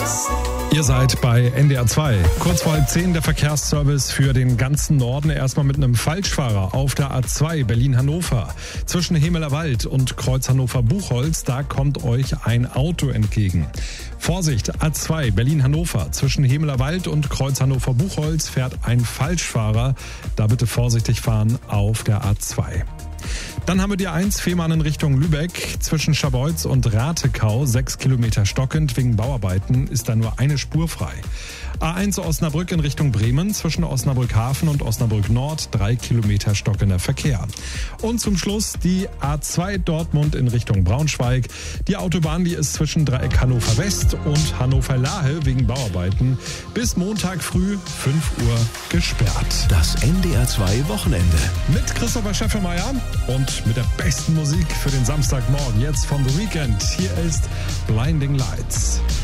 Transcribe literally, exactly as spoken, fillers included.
Ihr seid bei N D R zwei. Kurz vor halb zehn der Verkehrsservice für den ganzen Norden. Erstmal mit einem Falschfahrer auf der A zwei Berlin-Hannover. Zwischen Hemelerwald und Kreuz Hannover-Buchholz, da kommt euch ein Auto entgegen. Vorsicht, A zwei Berlin-Hannover. Zwischen Hemelerwald und Kreuz Hannover-Buchholz fährt ein Falschfahrer. Da bitte vorsichtig fahren auf der A zwei. Dann haben wir die A eins Fehmarn in Richtung Lübeck. Zwischen Scharbeutz und Ratekau, sechs Kilometer stockend. Wegen Bauarbeiten ist da nur eine Spur frei. A eins Osnabrück in Richtung Bremen. Zwischen Osnabrück Hafen und Osnabrück Nord, drei Kilometer stockender Verkehr. Und zum Schluss die A zwei Dortmund in Richtung Braunschweig. Die Autobahn, die ist zwischen Dreieck Hannover West und Hannover Lahe wegen Bauarbeiten bis Montag früh fünf Uhr gesperrt. Das N D R zwei Wochenende. Mit Christopher Scheffelmeier und mit der besten Musik für den Samstagmorgen. Jetzt von The Weeknd. Hier ist Blinding Lights.